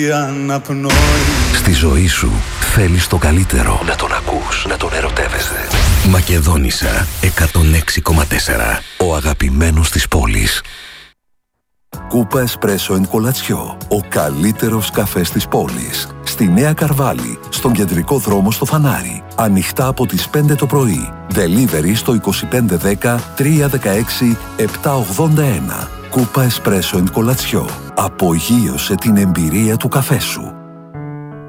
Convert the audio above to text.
Στη ζωή σου θέλεις το καλύτερο. Να τον ακούς, να τον ερωτεύεσαι. Μακεδόνισσα 106,4. Ο αγαπημένος της πόλης. Κούπα Espresso and Κολατσιό. Ο καλύτερος καφές της πόλης. Στη Νέα Καρβάλη, στον κεντρικό δρόμο στο Φανάρι. Ανοιχτά από τις 5 το πρωί. Delivery στο 2510 316 781. Κούπα Espresso and Κολατσιό. Απογείωσε την εμπειρία του καφέ σου.